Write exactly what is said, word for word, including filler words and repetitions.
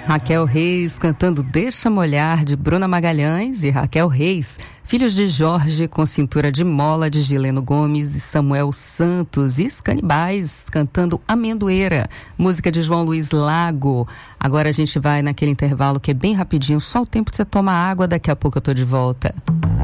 Raquel Reis cantando Deixa Molhar, de Bruna Magalhães e Raquel Reis, Filhos de Jorge, com Cintura de Mola, de Gileno Gomes e Samuel Santos, e os Canibais cantando Amendoeira, música de João Luiz Lago. Agora a gente vai naquele intervalo que é bem rapidinho, só o tempo de você tomar água, daqui a pouco eu tô de volta.